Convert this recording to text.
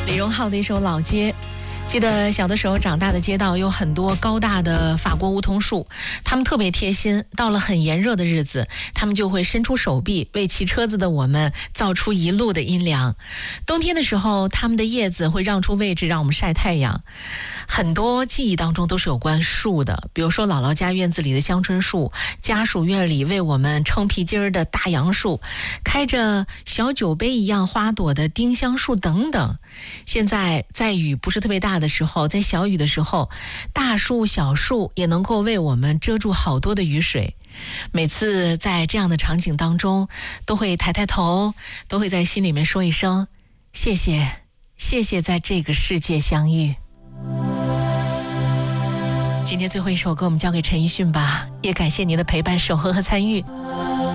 李荣浩的一首《老街》。记得小的时候长大的街道有很多高大的法国梧桐树，他们特别贴心，到了很炎热的日子，他们就会伸出手臂为骑车子的我们造出一路的阴凉。冬天的时候，他们的叶子会让出位置让我们晒太阳。很多记忆当中都是有关树的，比如说姥姥家院子里的香椿树，家属院里为我们撑皮筋儿的大杨树，开着小酒杯一样花朵的丁香树等等。现在在雨不是特别大的时候，在小雨的时候，大树小树也能够为我们遮住好多的雨水。每次在这样的场景当中，都会抬抬头，都会在心里面说一声谢谢，谢谢在这个世界相遇。今天最后一首歌我们交给陈奕迅吧，也感谢您的陪伴、守候和参与。